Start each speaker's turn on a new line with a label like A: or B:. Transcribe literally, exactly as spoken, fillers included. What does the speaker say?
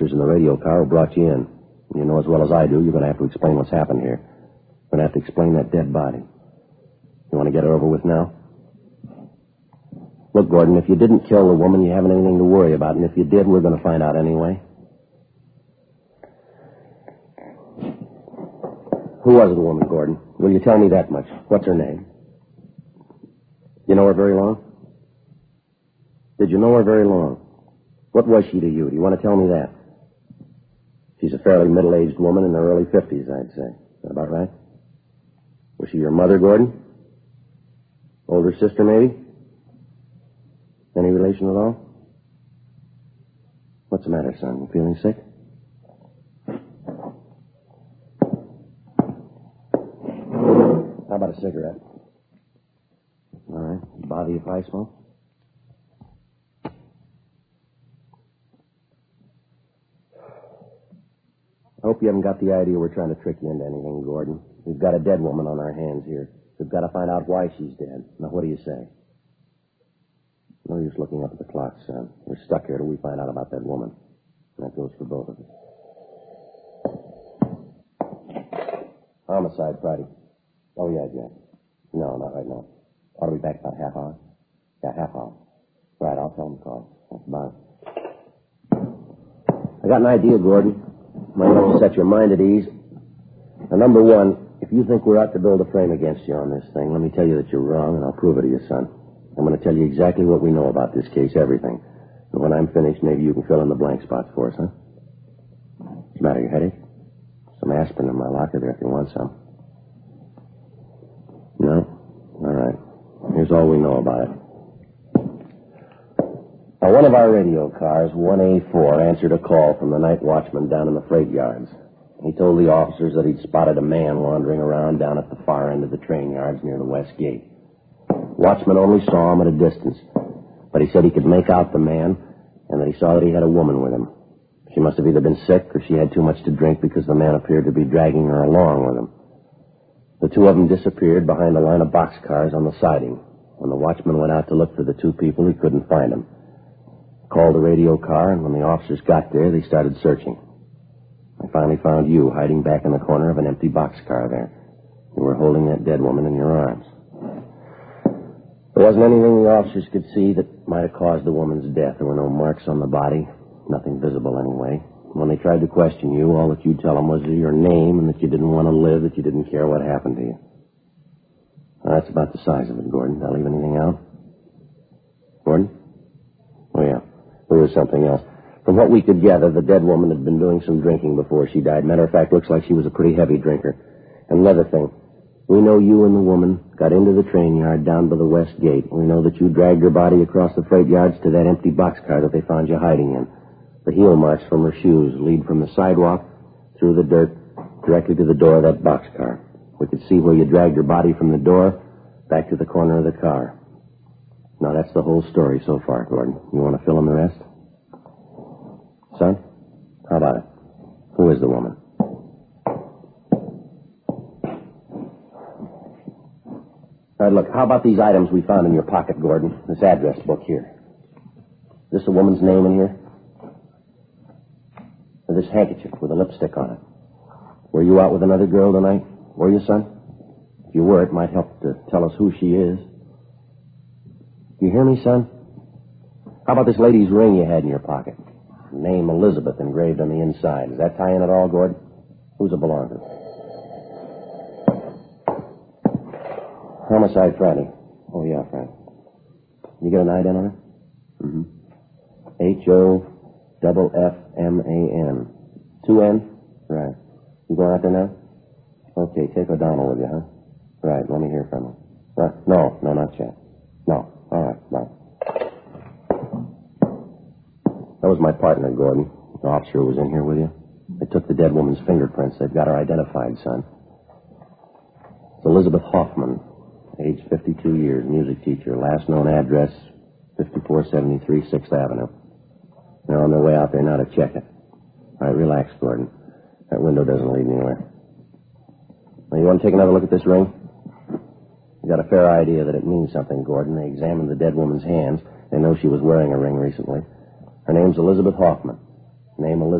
A: in the radio car who brought you in. You know as well as I do, you're going to have to explain what's happened here. You're going to have to explain that dead body. You want to get it over with now? Look, Gordon, if you didn't kill the woman, you haven't anything to worry about. And if you did, we're going to find out anyway. Who was the woman, Gordon? Will you tell me that much? What's her name? You know her very long? Did you know her very long? What was she to you? Do you want to tell me that? She's a fairly middle-aged woman in her early fifties, I'd say. Is that about right? Was she your mother, Gordon? Older sister, maybe? Any relation at all? What's the matter, son? You feeling sick? How about a cigarette? All right. Bother you if I smoke? I hope you haven't got the idea we're trying to trick you into anything, Gordon. We've got a dead woman on our hands here. We've got to find out why she's dead. Now, what do you say? No use looking up at the clock, son. We're stuck here till we find out about that woman. And that goes for both of us. Homicide, Friday. Oh, yeah, Jack. No, not right now. Ought to be back about half hour. Yeah, half hour. Right, I'll tell him to call. That's about it. I got an idea, Gordon. Might help you set your mind at ease. Now, number one, if you think we're out to build a frame against you on this thing, let me tell you that you're wrong, and I'll prove it to you, son. I'm going to tell you exactly what we know about this case, everything. And when I'm finished, maybe you can fill in the blank spots for us, huh? What's the matter, your headache? Some aspirin in my locker there if you want some. No? All right. Here's all we know about it. Now, one of our radio cars, one A four, answered a call from the night watchman down in the freight yards. He told the officers that he'd spotted a man wandering around down at the far end of the train yards near the west gate. Watchman only saw him at a distance, but he said he could make out the man and that he saw that he had a woman with him. She must have either been sick or she had too much to drink because the man appeared to be dragging her along with him. The two of them disappeared behind a line of boxcars on the siding. When the watchman went out to look for the two people, he couldn't find them. Called the radio car, and when the officers got there, they started searching. I finally found you hiding back in the corner of an empty boxcar there. You were holding that dead woman in your arms. There wasn't anything the officers could see that might have caused the woman's death. There were no marks on the body, nothing visible anyway. When they tried to question you, all that you'd tell them was your name and that you didn't want to live, that you didn't care what happened to you. Well, that's about the size of it, Gordon. Did I leave anything out? Gordon? Oh, yeah. There was something else. From what we could gather, the dead woman had been doing some drinking before she died. Matter of fact, looks like she was a pretty heavy drinker. And another thing, we know you and the woman got into the train yard down by the west gate. We know that you dragged her body across the freight yards to that empty boxcar that they found you hiding in. The heel marks from her shoes lead from the sidewalk through the dirt directly to the door of that boxcar. We could see where you dragged her body from the door back to the corner of the car. Now, that's the whole story so far, Gordon. You want to fill in the rest? Son, how about it? Who is the woman? All right, look, how about these items we found in your pocket, Gordon? This address book here. Is this a woman's name in here? Or this handkerchief with a lipstick on it? Were you out with another girl tonight? Were you, son? If you were, it might help to tell us who she is. You hear me, son? How about this lady's ring you had in your pocket? Name Elizabeth engraved on the inside. Does that tie in at all, Gordon? Who's it belong to? Homicide Friday. Oh, yeah, Friday. You get an ident on her? Mm-hmm. H O double F M A N. Two N? Right. You going out there now? Okay, take O'Donnell with you, huh? Right, let me hear from her. What? No, no, not yet. No. All right, bye. That was my partner, Gordon. The officer who was in here with you. They took the dead woman's fingerprints. They've got her identified, son. It's Elizabeth Hoffman, age fifty-two years, music teacher. Last known address, fifty-four seventy-three sixth Avenue. They're on their way out there now to check it. All right, relax, Gordon. That window doesn't lead anywhere. Now, you want to take another look at this ring? You got a fair idea that it means something, Gordon. They examined the dead woman's hands. They know she was wearing a ring recently. Her name's Elizabeth Hoffman. Name Elizabeth.